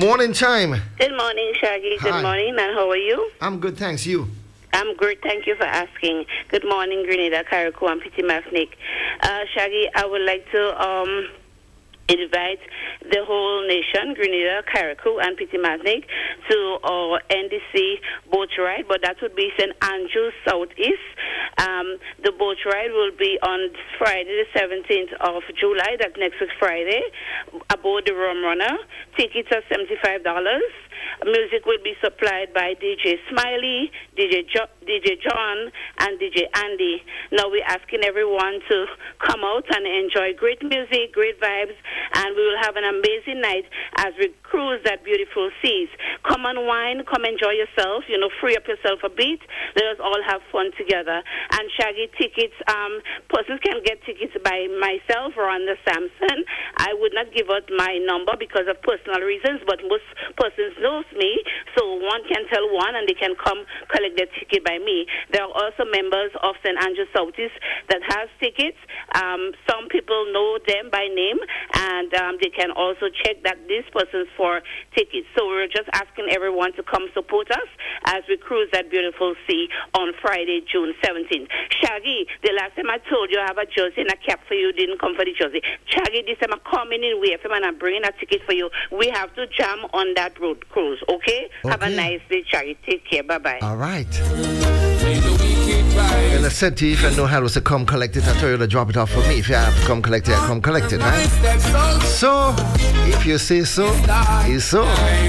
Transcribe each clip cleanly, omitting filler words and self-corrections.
Morning time. Good morning, Shaggy. Hi. Good morning, and how are you? I'm good, thanks. You? I'm great. Thank you for asking. Good morning, Grenada, Carriacou, and Petit-Martinique. Shaggy, I would like to invite the whole nation, Grenada, Carriacou, and Petit-Martinique, to our NDC boat ride, but that would be St. Andrews Southeast. The boat ride will be on Friday, the 17th of July, that's next week Friday, aboard the Rum Runner. Tickets are $75. Music will be supplied by DJ Smiley, DJ John, and DJ Andy. Now we're asking everyone to come out and enjoy great music, great vibes, and we will have an amazing night as we cruise that beautiful seas. Come and wine, come enjoy yourself, free up yourself a bit. Let us all have fun together. And Shaggy, tickets, persons can get tickets by myself or under Sampson. I would not give out my number because of personal reasons, but most persons knows me, so one can tell one and they can come collect their ticket by me. There are also members of St. Andrews Southeast that has tickets. Some people know them by name, and they can also check that these persons for tickets. So we're just asking everyone to come support us as we cruise that beautiful sea on Friday, June 17th. Shaggy, the last time I told you I have a jersey and a cap for you, didn't come for the jersey. Shaggy, this time I'm coming in with him and I'm bringing a ticket for you. We have to jam on that road cruise, okay? Have a nice day, Shaggy. Take care. Bye-bye. All right. And I said to you, if I know how to come collect it, I told you to drop it off for me. If you have to come collect it, I come collect it, right? So, if you say so, it's so.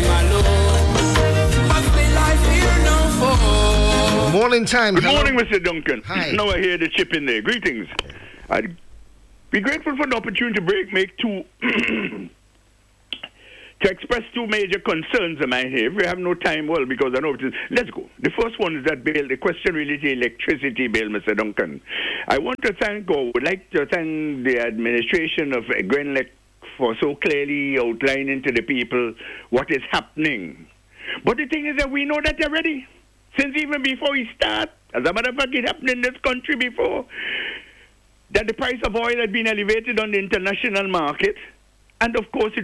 Morning time. Good morning, Mr. Duncan. Hi. Now I hear the chip in there. Greetings. I'd be grateful for the opportunity to make two to express two major concerns of mine here. If we have no time, well, because I know it is. Let's go. The first one is that bill, the question related to electricity bill, Mr. Duncan. I want to would like to thank the administration of Grenlec for so clearly outlining to the people what is happening. But the thing is that we know that already. Since even before we start, as a matter of fact, it happened in this country before, that the price of oil had been elevated on the international market, and of course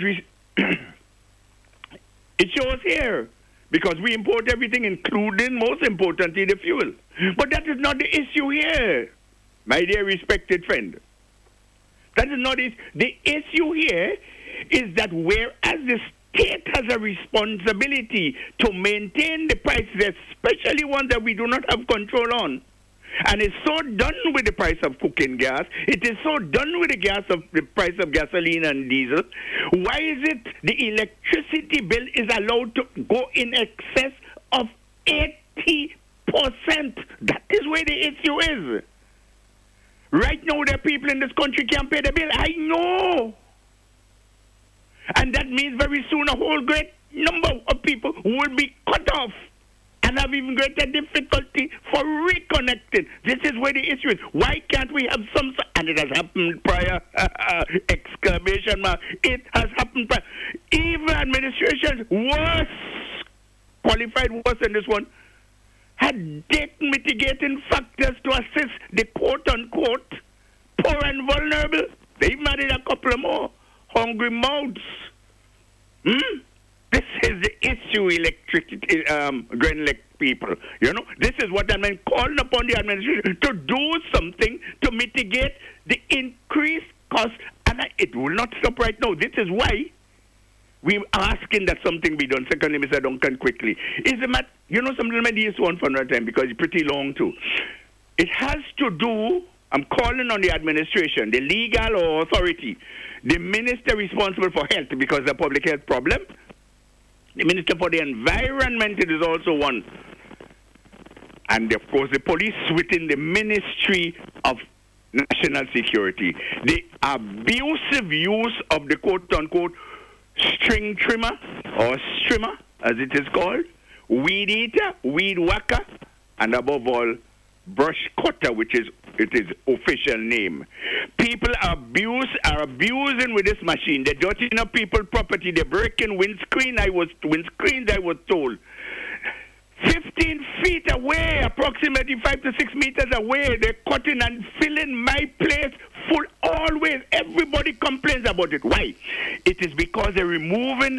it shows here, because we import everything, including, most importantly, the fuel. But that is not the issue here, my dear respected friend. That is not it. The issue here is that whereas the state has a responsibility to maintain the prices, especially ones that we do not have control on, and it's so done with the price of cooking gas, it is so done with the price of gasoline and diesel, why is it the electricity bill is allowed to go in excess of 80%? That is where the issue is. Right now, there are people in this country can't pay the bill. I know. And that means very soon a whole great number of people will be cut off and have even greater difficulty for reconnecting. This is where the issue is. Why can't we have some... And it has happened prior, exclamation mark. It has happened prior. Even administrations worse, qualified worse than this one, had debt mitigating factors to assist the quote-unquote poor and vulnerable. They even added a couple of more hungry mouths. This is the issue, electricity, Grenlec people. This is what I mean, calling upon the administration to do something to mitigate the increased cost, and it will not stop right now. This is why we're asking that something be done. Secondly, Mr. Duncan, quickly. Is the matter, something I use one for another time because it's pretty long too. It has to do, I'm calling on the administration, the legal authority, the minister responsible for health because the public health problem, the minister for the environment, it is also one. And of course the police within the Ministry of National Security. The abusive use of the quote-unquote string trimmer or strimmer, as it is called, weed eater, weed whacker, and above all, brush cutter, which is its official name. People are abusing with this machine. They're dirtying up people's property. They're breaking windscreens, I was told. 15 feet away, approximately 5 to 6 meters away, they're cutting and filling my place full always. Everybody complains about it. Why? It is because they're removing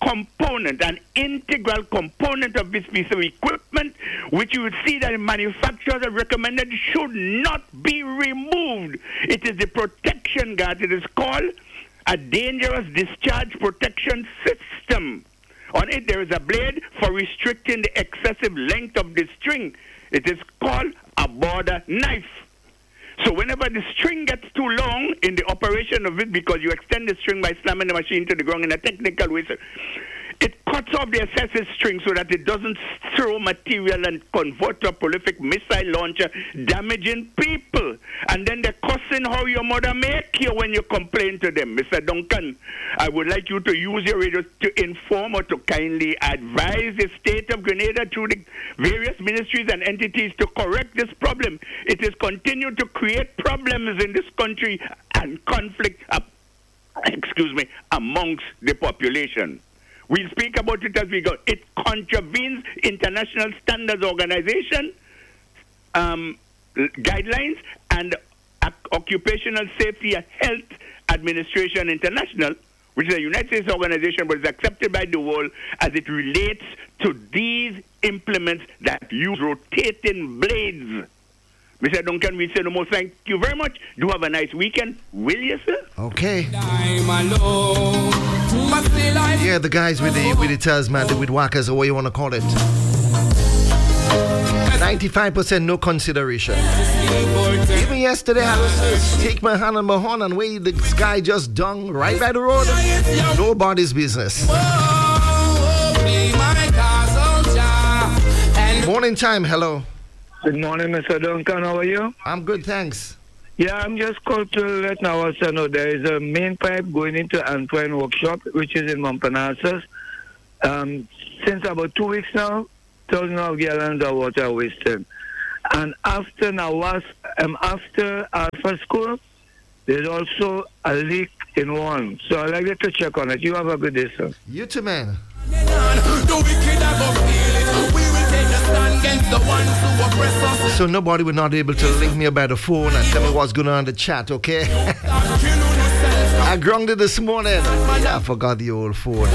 component, an integral component of this piece of equipment, which you would see that the manufacturers have recommended should not be removed. It is the protection guard. It is called a dangerous discharge protection system. On it, there is a blade for restricting the excessive length of the string. It is called a border knife. So whenever the string gets too long in the operation of it, because you extend the string by slamming the machine to the ground in a technical way, so it cuts off the excessive string so that it doesn't throw material and convert to a prolific missile launcher, damaging people. And then they're cussing how your mother make you when you complain to them. Mr. Duncan, I would like you to use your radio to inform or to kindly advise the state of Grenada through the various ministries and entities to correct this problem. It is continued to create problems in this country and conflict, amongst the population. We'll speak about it as we go. It contravenes International Standards Organization guidelines and Occupational Safety and Health Administration International, which is a United States organization but is accepted by the world as it relates to these implements that use rotating blades. Mr. Duncan, we say no more. Thank you very much. Do have a nice weekend. Will you, sir? Okay. Yeah, the guys with the tells, man, the with whackers, or what you want to call it. 95% no consideration. Even yesterday, I was take my hand on my horn and wait, the sky just dung right by the road. Nobody's business. Morning time, hello. Good morning, Mr. Duncan. How are you? I'm good, thanks. Yeah, I'm just called to let our son know there is a main pipe going into Antwerp Workshop, which is in Montparnasse. Since about 2 weeks now, thousands of gallons of water are wasted. And after Alpha School, there's also a leak in one. So I'd like you to check on it. You have a good day, sir. You too, man. So nobody was not able to link me by the phone and tell me what's going on in the chat, okay? I grounded this morning. Yeah, I forgot the old phone.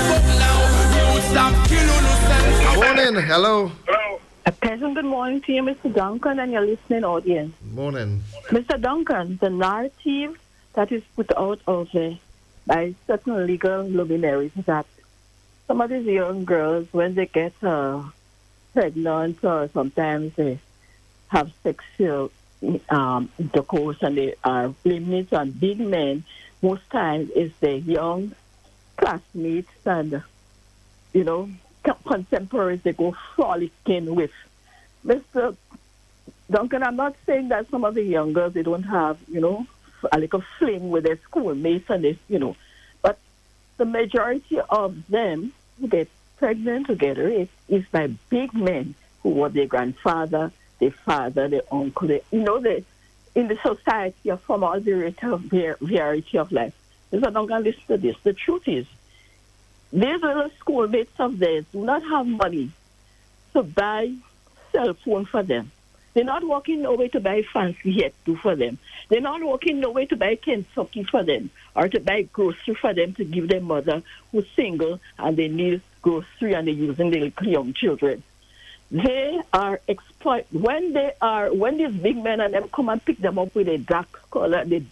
Morning, hello. A pleasant good morning to you, Mr. Duncan, and your listening audience. Morning. Mr. Duncan, the narrative that is put out there by certain legal luminaries is that some of these young girls, when they get pregnant or sometimes they have sexual intercourse and they are blaming it on big men, most times it's the young classmates and, contemporaries they go frolicking with. Mr. Duncan, I'm not saying that some of the young girls, they don't have, a little fling with their schoolmates and they, but the majority of them who get pregnant or get raped is by big men who were their grandfather, their father, their uncle. In the society of from all variety of life. Mr. Duncan, listen to this. The truth is, these little schoolmates of theirs do not have money to buy cell phone for them. They're not working no way to buy fancy yet do for them. They're not working no way to buy Kentucky for them or to buy grocery for them to give their mother who's single and they need grocery and they're using the young children. They are when these big men and them come and pick them up with a dark color, the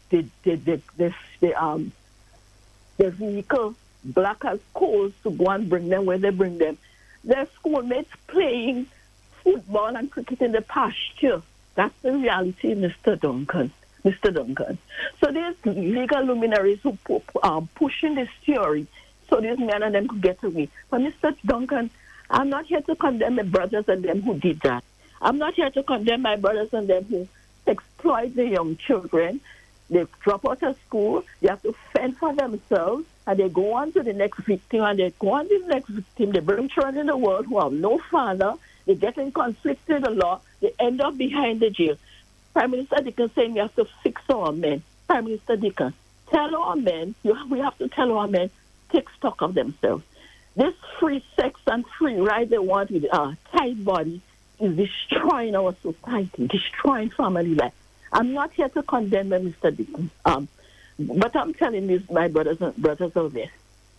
vehicle black as coals to go and bring them where they bring them. Their schoolmates playing football and cricket in the pasture. That's the reality, Mr. Duncan. So there's legal luminaries who pushing this theory so these men and them could get away. But Mr. Duncan, I'm not here to condemn my brothers and them who did that. I'm not here to condemn my brothers and them who exploit the young children. They drop out of school, they have to fend for themselves, and they go on to the next victim, and they go on to the next victim. They bring children in the world who have no father. They get in conflict with the law. They end up behind the jail. Prime Minister Dickens saying we have to fix our men. Prime Minister Dickens, tell our men, we have to tell our men, take stock of themselves. This free sex and free ride they want with a tight body is destroying our society, destroying family life. I'm not here to condemn them, Mr. Dickens. But I'm telling you, my brothers out there,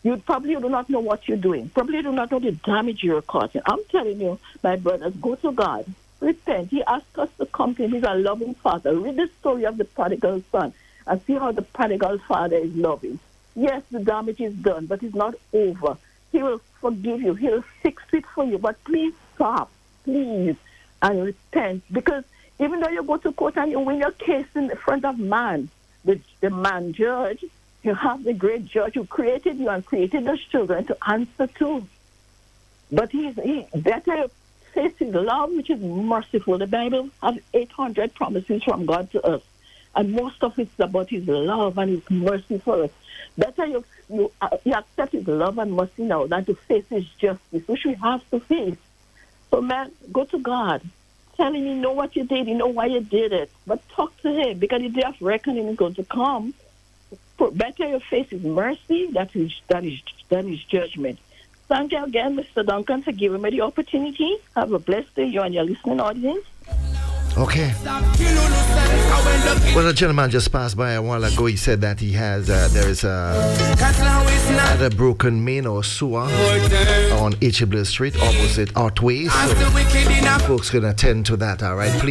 You probably do not know what you're doing. Probably do not know the damage you're causing. I'm telling you, my brothers, go to God. Repent. He asked us to come to him. He's a loving father. Read the story of the prodigal son and see how the prodigal father is loving. Yes, the damage is done, but it's not over. He will forgive you. He will fix it for you. But please stop, please, and repent. Because even though you go to court and you win your case in front of man, the man judge, you have the great judge who created you and created those children to answer to. But he better face his love, which is merciful. The Bible has 800 promises from God to us. And most of it's about his love and his mercy for us. Better you accept his love and mercy now than to face his justice, which we have to face. So, man, go to God. Tell him you know what you did, you know why you did it. But talk to him, because the day of reckoning is going to come. Better you face his mercy, that is judgment. Thank you again, Mr. Duncan, for giving me the opportunity. Have a blessed day, you and your listening audience. Okay. Well, a gentleman just passed by a while ago. He said that he has there is a broken main or sewer on H. Street opposite Artways. So folks can attend to that, all right? Please.